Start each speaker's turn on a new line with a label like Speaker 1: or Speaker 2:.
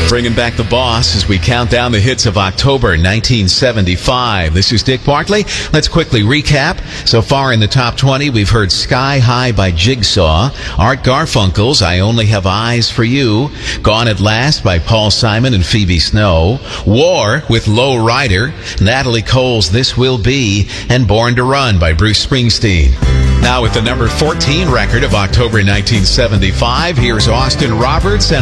Speaker 1: Bringing back the boss as we count down the hits of October 1975. This is Dick Bartley. Let's quickly recap. So far in the top 20, we've heard Sky High by Jigsaw, Art Garfunkel's I Only Have Eyes for You, Gone at Last by Paul Simon and Phoebe Snow, War with Low Rider, Natalie Cole's This Will Be, and Born to Run by Bruce Springsteen. Now with the number 14 record of October 1975, here's Austin Roberts and